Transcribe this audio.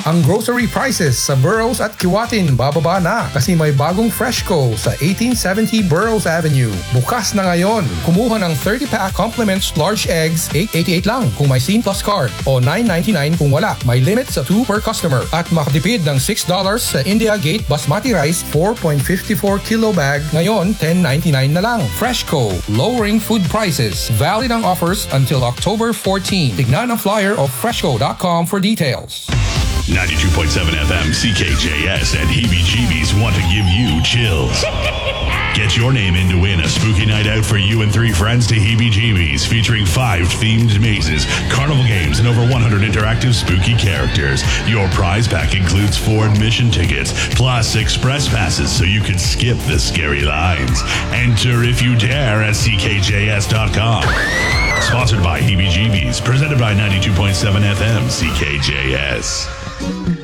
Ang grocery prices sa Burroughs at Kiwatin bababa na kasi may bagong Freshco sa 1870 Burroughs Avenue. Bukas na ngayon. Kumuha ng 30-pack compliments large eggs, $8.88 lang kung may Scene Plus card o $9.99 kung wala. May limit sa 2 per customer at makatipid ng $6 sa India Gate Basmati Rice 4.54 kilo bag. Ngayon, $10.99 na lang. Freshco, lowering food prices. Valid ang offers until October 14. Tignan ang flyer of freshco.com for details. 92.7 FM CKJS and Heebie-Jeebies want to give you chills. Get your name in to win a spooky night out for you and 3 friends to Heebie-Jeebies, featuring 5 themed mazes, carnival games, and over 100 interactive spooky characters. Your prize pack includes 4 admission tickets, plus express passes so you can skip the scary lines. Enter if you dare at CKJS.com. Sponsored by Heebie-Jeebies, presented by 92.7 FM CKJS.